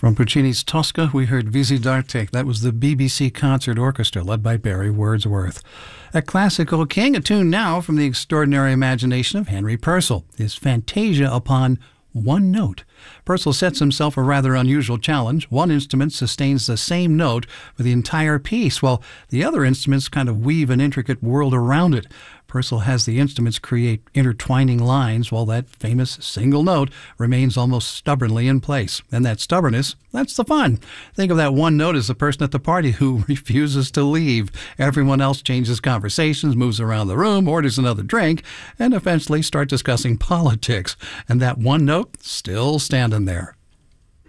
From Puccini's Tosca, we heard Visitarte. That was the BBC Concert Orchestra, led by Barry Wordsworth. A classical king, a tune now from the extraordinary imagination of Henry Purcell, his Fantasia upon one note. Purcell sets himself a rather unusual challenge. One instrument sustains the same note for the entire piece, while the other instruments kind of weave an intricate world around it. Purcell has the instruments create intertwining lines while that famous single note remains almost stubbornly in place. And that stubbornness, that's the fun. Think of that one note as the person at the party who refuses to leave. Everyone else changes conversations, moves around the room, orders another drink, and eventually start discussing politics. And that one note still standing there.